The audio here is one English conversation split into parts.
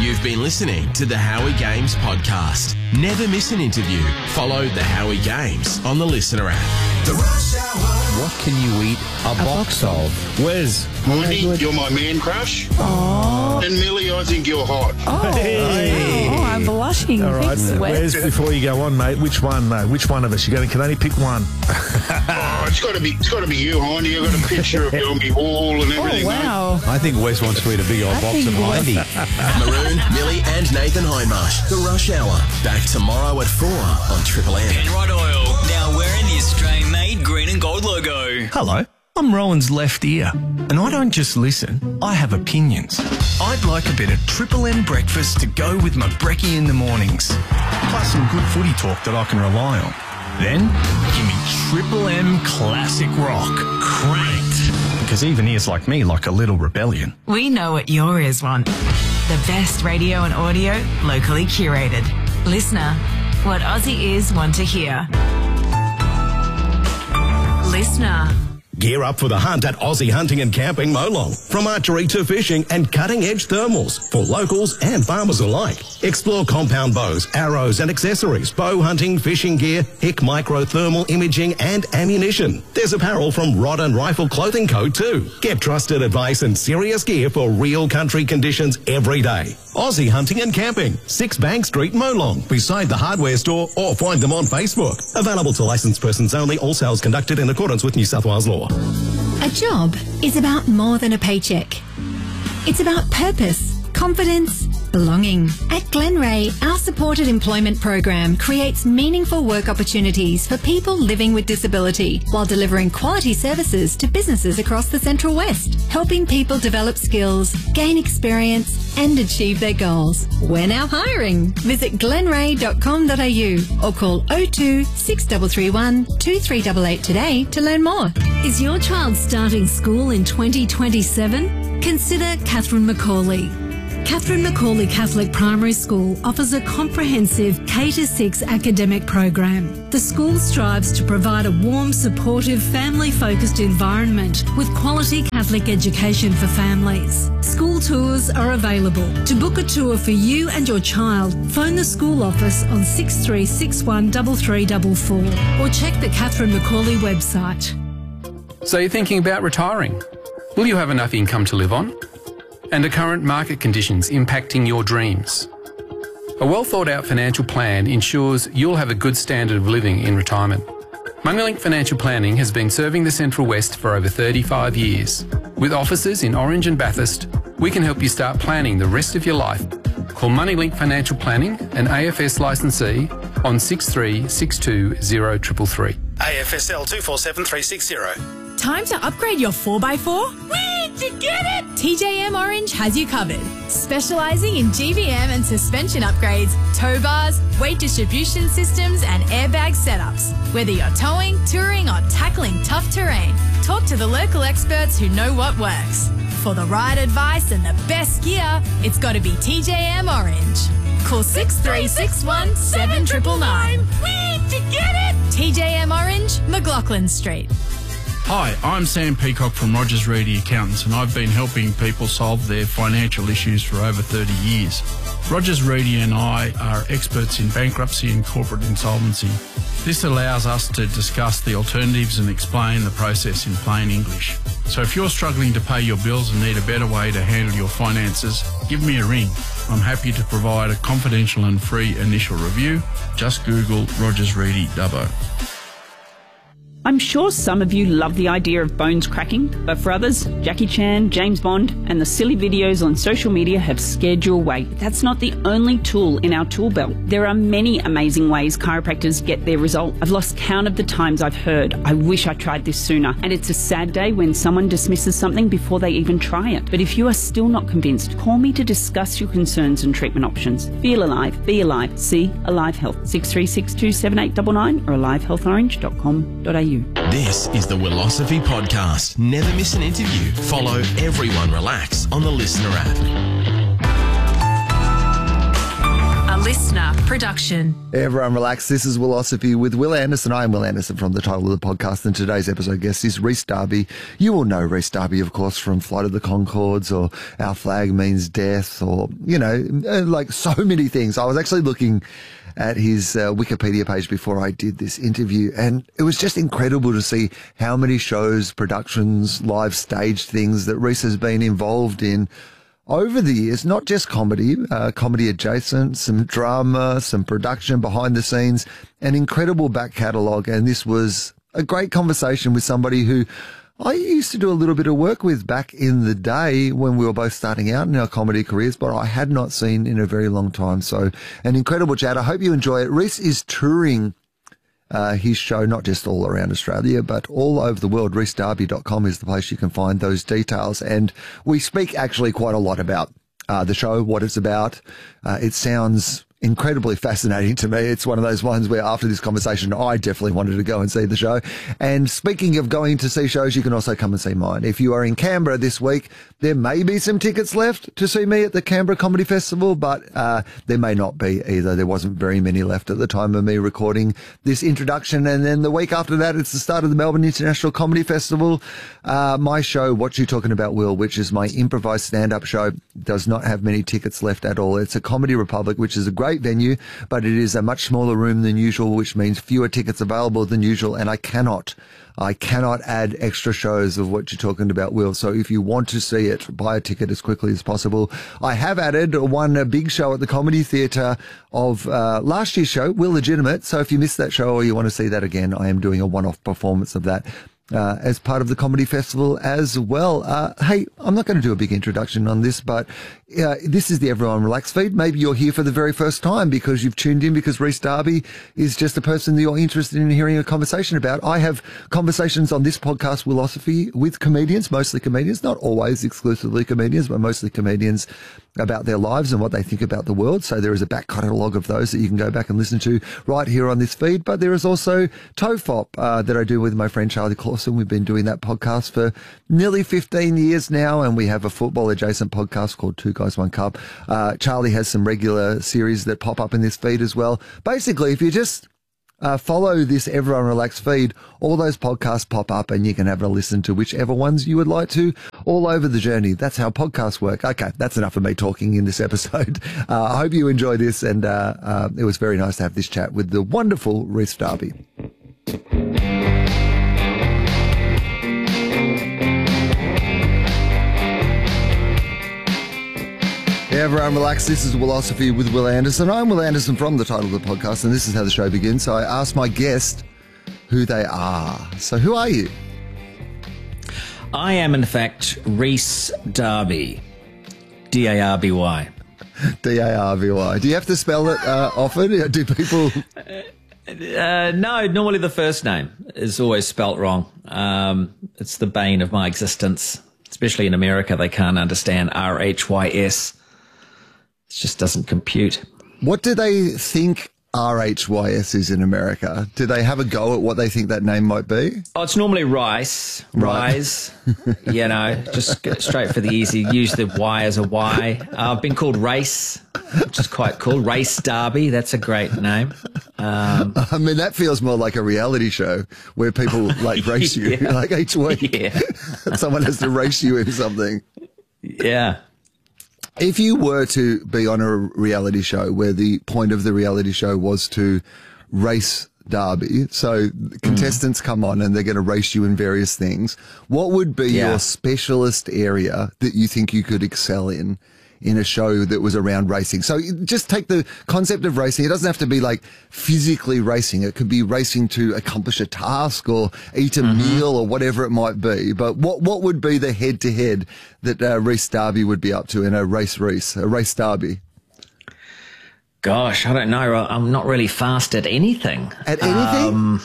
You've been listening to the Howie Games podcast. Never miss an interview. Follow the Howie Games on the Listener app. The Rush Hour. What can you eat a box of? Wes. Monty, you're my man crush. Oh. And Millie, I think you're hot. Hey. Oh, I'm blushing. All right, Thanks, Wes. before you go on, mate, which one of us? You can only pick one. It's got to be you, Hindy. I've got a picture of you on my wall and everything. Oh, wow. I think Wes wants to eat a big old box of Hindy. Maroon, Millie and Nathan Hindmarsh. The Rush Hour. Back tomorrow at 4 on Triple M. Penrod Oil, now wearing the Australian-made green and gold logo. Hello, I'm Rowan's left ear, and I don't just listen, I have opinions. I'd like a bit of Triple M breakfast to go with my brekkie in the mornings, plus some good footy talk that I can rely on. Then, give me Triple M Classic Rock, cranked, because even ears like me like a little rebellion. We know what your ears want. The best radio and audio, locally curated. Listener, what Aussie ears want to hear. Listener. Gear up for the hunt at Aussie Hunting and Camping Molong. From archery to fishing and cutting-edge thermals for locals and farmers alike. Explore compound bows, arrows and accessories, bow hunting, fishing gear, HIC micro thermal imaging and ammunition. There's apparel from Rod and Rifle Clothing Co. too. Get trusted advice and serious gear for real country conditions every day. Aussie Hunting and Camping, 6 Bank Street, Molong, beside the hardware store, or find them on Facebook. Available to licensed persons only, all sales conducted in accordance with New South Wales law. A job is about more than a paycheck. It's about purpose, confidence, belonging. At Glenray, our supported employment program creates meaningful work opportunities for people living with disability while delivering quality services to businesses across the Central West, helping people develop skills, gain experience and achieve their goals. We're now hiring. Visit glenray.com.au or call 02 6331 2388 today to learn more. Is your child starting school in 2027? Consider Catherine Macaulay. Catherine Macaulay Catholic Primary School offers a comprehensive K-6 academic program. The school strives to provide a warm, supportive, family-focused environment with quality Catholic education for families. School tours are available. To book a tour for you and your child, phone the school office on 6361 3344 or check the Catherine Macaulay website. So you're thinking about retiring? Will you have enough income to live on? And are current market conditions impacting your dreams? A well-thought-out financial plan ensures you'll have a good standard of living in retirement. Mungalink Financial Planning has been serving the Central West for over 35 years. With offices in Orange and Bathurst, we can help you start planning the rest of your life. Call Moneylink Financial Planning, an AFS licensee, on 6362 0333. AFSL 247360. Time to upgrade your 4x4? Where'd you get it? TJM Orange has you covered. Specialising in GVM and suspension upgrades, tow bars, weight distribution systems and airbag setups. Whether you're towing, touring or tackling tough terrain, talk to the local experts who know what works. For the right advice and the best gear, it's got to be TJM Orange. Call 6361 7999. Where'd you get it? TJM Orange, McLaughlin Street. Hi, I'm Sam Peacock from Rogers Reedy Accountants, and I've been helping people solve their financial issues for over 30 years. Rogers Reedy and I are experts in bankruptcy and corporate insolvency. This allows us to discuss the alternatives and explain the process in plain English. So if you're struggling to pay your bills and need a better way to handle your finances, give me a ring. I'm happy to provide a confidential and free initial review. Just Google Rogers Reedy Dubbo. I'm sure some of you love the idea of bones cracking, but for others, Jackie Chan, James Bond, and the silly videos on social media have scared you away. That's not the only tool in our tool belt. There are many amazing ways chiropractors get their result. I've lost count of the times I've heard, I wish I tried this sooner. And it's a sad day when someone dismisses something before they even try it. But if you are still not convinced, call me to discuss your concerns and treatment options. Feel alive, be alive, see Alive Health, 6362 7899 or alivehealthorange.com.au. This is the Willosophy Podcast. Never miss an interview. Follow Everyone Relax on the Listener app. A Listener production. Hey everyone, relax. This is Willosophy with Will Anderson. I am Will Anderson from the title of the podcast, and today's episode guest is Rhys Darby. You all know Rhys Darby, of course, from Flight of the Conchords or Our Flag Means Death or, you know, like so many things. I was actually looking at his Wikipedia page before I did this interview, and it was just incredible to see how many shows, productions, live staged things that Rhys has been involved in over the years. Not just comedy, comedy adjacent, some drama, some production behind the scenes, an incredible back catalogue. And this was a great conversation with somebody who I used to do a little bit of work with back in the day when we were both starting out in our comedy careers, but I had not seen in a very long time. So an incredible chat. I hope you enjoy it. Rhys is touring his show, not just all around Australia, but all over the world. RhysDarby.com is the place you can find those details. And we speak actually quite a lot about the show, what it's about. It sounds incredibly fascinating to me. It's one of those ones where after this conversation, I definitely wanted to go and see the show. And speaking of going to see shows, you can also come and see mine. If you are in Canberra this week, there may be some tickets left to see me at the Canberra Comedy Festival, but there may not be either. There wasn't very many left at the time of me recording this introduction. And then the week after that, it's the start of the Melbourne International Comedy Festival. My show, What You Talking About, Will, which is my improvised stand-up show, does not have many tickets left at all. It's a Comedy Republic, which is a great venue, but it is a much smaller room than usual, which means fewer tickets available than usual, and I cannot add extra shows of What You're Talking About, Will. So if you want to see it, buy a ticket as quickly as possible. I have added one big show at the Comedy Theatre of last year's show, Will Legitimate. So if you missed that show or you want to see that again, I am doing a one-off performance of that as part of the Comedy Festival as well. Hey, I'm not going to do a big introduction on this, but this is the Everyone Relax feed. Maybe you're here for the very first time because you've tuned in because Rhys Darby is just a person that you're interested in hearing a conversation about. I have conversations on this podcast, Willosophy, with comedians, mostly comedians, not always exclusively comedians, but mostly comedians, about their lives and what they think about the world. So there is a back catalogue of those that you can go back and listen to right here on this feed. But there is also TOEFOP that I do with my friend Charlie Clausen. We've been doing that podcast for nearly 15 years now, and we have a football adjacent podcast called Two Guys, One Cup. Charlie has some regular series that pop up in this feed as well. Basically, if you just follow this Everyone Relax feed, all those podcasts pop up and you can have a listen to whichever ones you would like to all over the journey. That's how podcasts work. Okay, that's enough of me talking in this episode. I hope you enjoy this, and it was very nice to have this chat with the wonderful Rhys Darby. Hey everyone, relax. This is Willosophy with Will Anderson. I'm Will Anderson from the title of the podcast, and this is how the show begins. So I asked my guest who they are. So who are you? I am, in fact, Rhys Darby. D-A-R-B-Y. D-A-R-B-Y. Do you have to spell it often? Do people... No, normally the first name is always spelt wrong. It's the bane of my existence. Especially in America, they can't understand R-H-Y-S. It just doesn't compute. What do they think RHYS is in America? Do they have a go at what they think that name might be? Oh, it's normally Rice. Rise. You know, just get straight for the easy. Use the Y as a Y. I've been called Race, which is quite cool. Rhys Darby. That's a great name. I mean, that feels more like a reality show where people like race you like each week. Yeah. Someone has to race you in something. Yeah. If you were to be on a reality show where the point of the reality show was to race Darby, so contestants come on and they're going to race you in various things, what would be your specialist area that you think you could excel in a show that was around racing? So just take the concept of racing. It doesn't have to be like physically racing. It could be racing to accomplish a task or eat a meal or whatever it might be. But what would be the head-to-head that Rhys Darby would be up to in a Rhys Darby? Gosh, I don't know. I'm not really fast at anything. At anything?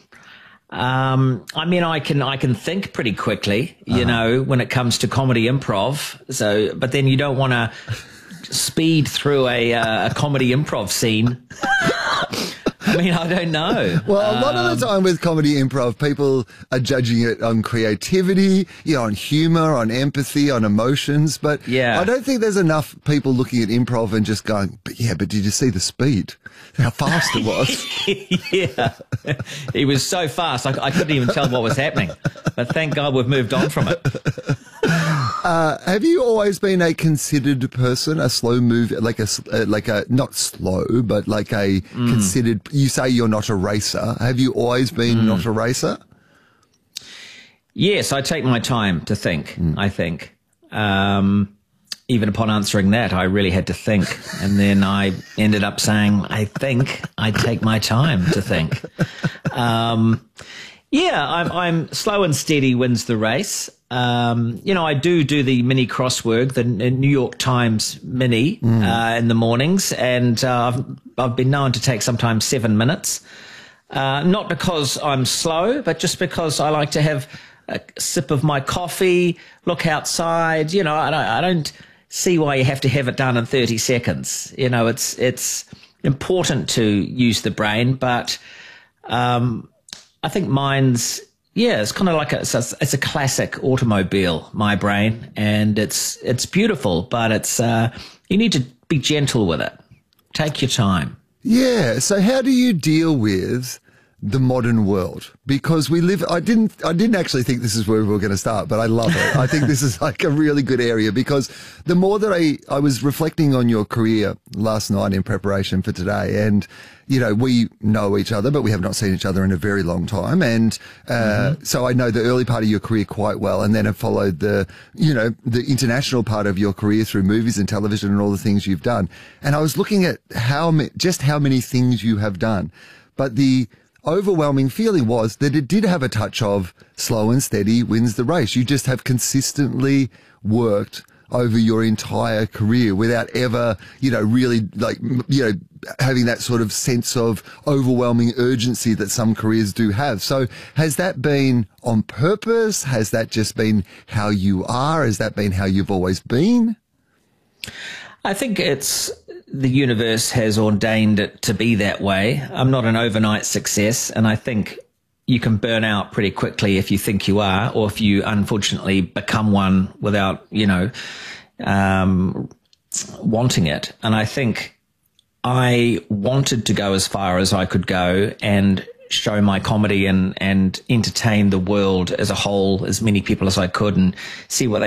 I mean, I can think pretty quickly, you know, when it comes to comedy improv. So, but then you don't want to speed through a comedy improv scene. I mean, I don't know. Well, a lot of the time with comedy improv, people are judging it on creativity, on humour, on empathy, on emotions. But I don't think there's enough people looking at improv and just going, but did you see the speed? How fast it was? Yeah. He was so fast, I couldn't even tell what was happening. But thank God we've moved on from it. Have you always been a considered person, a slow move, like a not slow, but like a considered? You say you're not a racer. Have you always been not a racer? Yes, I take my time to think. I think. Even upon answering that, I really had to think, and then I ended up saying, "I think I take my time to think." I'm slow and steady wins the race. I do the mini crossword, the New York Times mini, in the mornings, and I've been known to take sometimes 7 minutes. Not because I'm slow, but just because I like to have a sip of my coffee, look outside. I don't see why you have to have it done in 30 seconds. It's important to use the brain, but I think mine's, it's kind of like it's a classic automobile, my brain, and it's beautiful, but it's you need to be gentle with it. Take your time. Yeah. So how do you deal with the modern world? Because we live, I didn't actually think this is where we were going to start, but I love it. I think this is like a really good area, because the more that I was reflecting on your career last night in preparation for today, and we know each other, but we have not seen each other in a very long time. And so I know the early part of your career quite well, and then have followed the international part of your career through movies and television and all the things you've done. And I was looking at how many things you have done. But the overwhelming feeling was that it did have a touch of slow and steady wins the race. You just have consistently worked over your entire career without ever, really having that sort of sense of overwhelming urgency that some careers do have. So has that been on purpose? Has that just been how you are? Has that been how you've always been? I think the universe has ordained it to be that way. I'm not an overnight success, and I think you can burn out pretty quickly if you think you are, or if you unfortunately become one without, wanting it. And I think I wanted to go as far as I could go and show my comedy and entertain the world as a whole, as many people as I could, and see what they